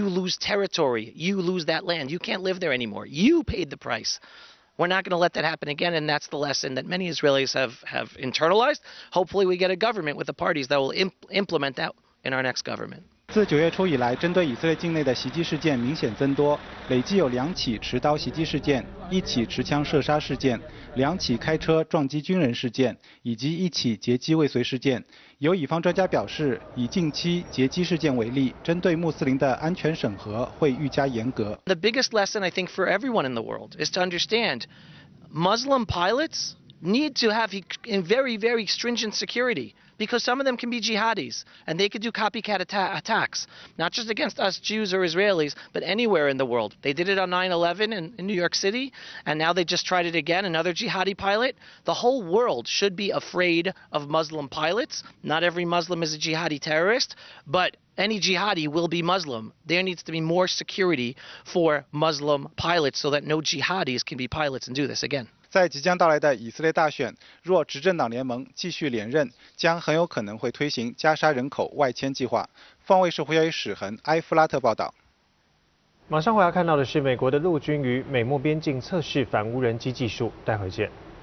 you lose territory, you lose that land. You can't live there anymore. You paid the price. We're not going to let that happen again, and that's the lesson that many Israelis have internalized. Hopefully we get a government with the parties that will implement that in our next government. 自9月初以来，针对以色列境内的袭击事件明显增多，累计有2起持刀袭击事件、1起持枪射杀事件、2起开车撞击军人事件，以及1起劫机未遂事件。有以方专家表示，以近期劫机事件为例，针对穆斯林的安全审核会愈加严格。 The biggest lesson I think for everyone in the world is to understand Muslim pilots need to have very, very stringent security because some of them can be jihadis and they could do copycat attacks, not just against us Jews or Israelis, but anywhere in the world. They did it on 9/11 in New York City, and now they just tried it again, another jihadi pilot. The whole world should be afraid of Muslim pilots. Not every Muslim is a jihadi terrorist, but any jihadi will be Muslim. There needs to be more security for Muslim pilots so that no jihadis can be pilots and do this again. 在即将到来的以色列大选，若执政党联盟继续连任，将很有可能会推行加沙人口外迁计划。方卫视胡小雨史恒埃夫拉特报道。 马上回来看到的是美国的陆军与美墨边境测试反无人机技术，待会见。